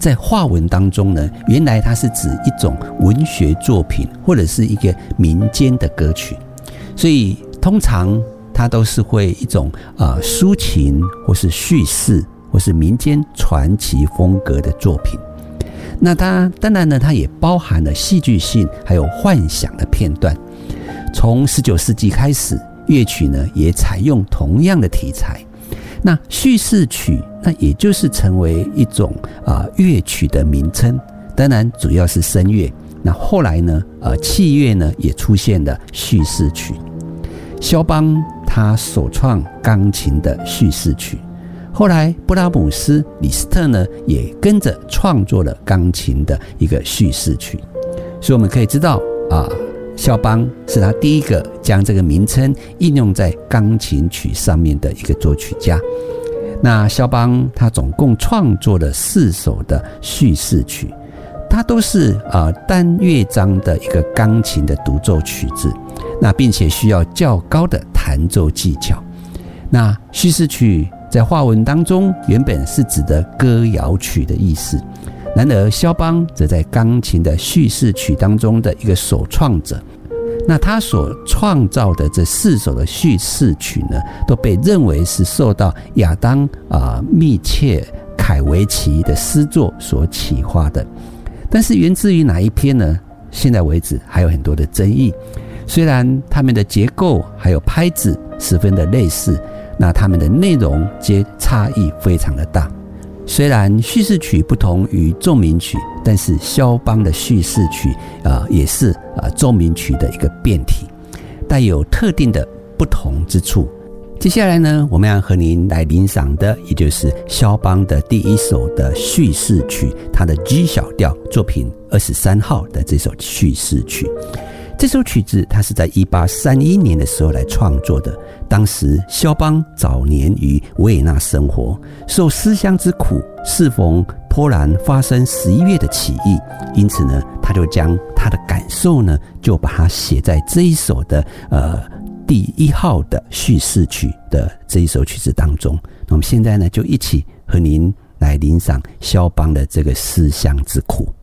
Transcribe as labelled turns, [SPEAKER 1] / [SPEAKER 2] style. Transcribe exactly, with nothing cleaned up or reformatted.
[SPEAKER 1] 在话文当中呢，原来它是指一种文学作品或者是一个民间的歌曲，所以通常它都是会一种呃抒情或是叙事或是民间传奇风格的作品。那它当然呢，它也包含了戏剧性还有幻想的片段。从十九世纪开始，乐曲呢也采用同样的题材。那叙事曲，那也就是成为一种啊、呃、乐曲的名称。当然，主要是声乐。那后来呢，呃，器乐呢也出现了叙事曲。肖邦他首创钢琴的叙事曲，后来布拉姆斯、李斯特呢也跟着创作了钢琴的一个叙事曲。所以我们可以知道啊。呃肖邦是他第一个将这个名称应用在钢琴曲上面的一个作曲家。那肖邦他总共创作了四首的叙事曲，它都是呃单乐章的一个钢琴的独奏曲子，那并且需要较高的弹奏技巧。那叙事曲在话文当中原本是指的歌谣曲的意思，然而肖邦则在钢琴的叙事曲当中的一个首创者。那他所创造的这四首的叙事曲呢，都被认为是受到亚当啊、呃、密切凯维奇的诗作所启发的。但是源自于哪一篇呢？现在为止还有很多的争议。虽然他们的结构还有拍子十分的类似，那他们的内容皆差异非常的大。虽然叙事曲不同于奏鸣曲，但是肖邦的叙事曲、呃、也是、呃、奏鸣曲的一个变体，带有特定的不同之处。接下来呢，我们要和您来欣赏的，也就是肖邦的第一首的叙事曲，他的 G 小调作品二十三号的这首叙事曲。这首曲子它是在一八三一年的时候来创作的。当时肖邦早年于维也纳生活，受思乡之苦，适逢波兰发生十一月的起义，因此呢，他就将他的感受呢，就把它写在这一首的呃第一号的叙事曲的这一首曲子当中。那我们现在呢，就一起和您来欣赏肖邦的这个思乡之苦。